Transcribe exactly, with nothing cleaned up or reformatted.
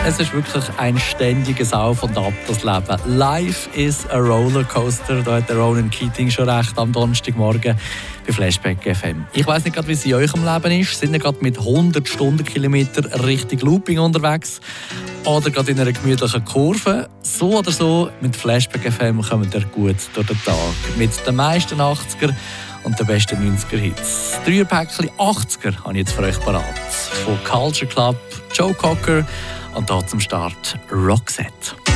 es ist wirklich ein ständiges Auf und Ab, das Leben. Life is a Rollercoaster, da hat der Ronan Keating schon recht am Donnerstagmorgen bei Flashback F M. Ich weiss nicht gerade, wie es in eurem Leben ist. Sind ihr gerade mit hundert Stundenkilometern Richtung Looping unterwegs? Oder gerade in einer gemütlichen Kurve? So oder so, mit Flashback F M kommt ihr gut durch den Tag. Mit den meisten achtziger und den besten neunziger-Hits. Drei Päckchen achtziger habe ich jetzt für euch parat. Von Culture Club, Joe Cocker und hier zum Start Roxette.